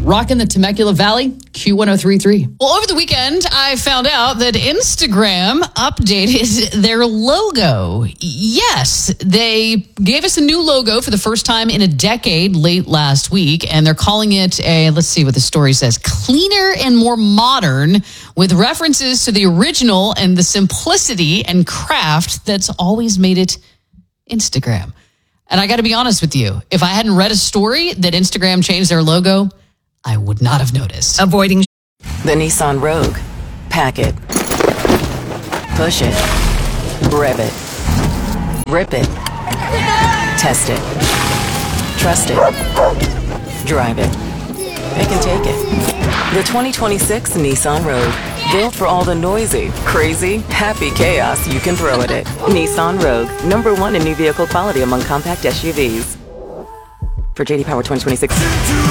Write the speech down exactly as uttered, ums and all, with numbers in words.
rocking the Temecula Valley, Q one oh three point three. Well, over the weekend, I found out that Instagram updated their logo. Yes, they gave us a new logo for the first time in a decade late last week, and they're calling it a, let's see what the story says, cleaner and more modern, with references to the original and the simplicity and craft that's always made it Instagram. And I got to be honest with you, if I hadn't read a story that Instagram changed their logo, I would not have noticed. Avoiding the Nissan Rogue. Pack it. Push it. Rev it. Rip it. Test it. Trust it. Drive it. Pick and take it. The twenty twenty-six Nissan Rogue. Built for all the noisy, crazy, happy chaos you can throw at it. Nissan Rogue. Number one in new vehicle quality among compact S U Vs. For J D Power twenty twenty-six.